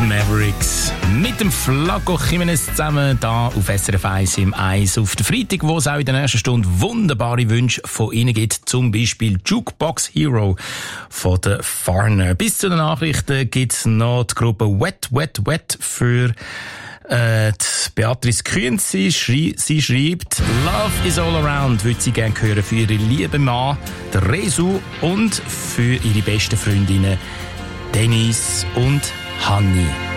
Mavericks mit dem Flaco Jimenez zusammen da auf SRF 1 im Eis auf der Freitag, wo es auch in der nächsten Stunde wunderbare Wünsche von Ihnen gibt, zum Beispiel Jukebox Hero von der Farner. Bis zu den Nachrichten gibt es noch die Gruppe Wet Wet Wet für die Beatrice Kühn. Sie schreibt, Love is all around, würde sie gerne hören für ihre liebe Mann, der Resu, und für ihre besten Freundinnen Denise und Hanni.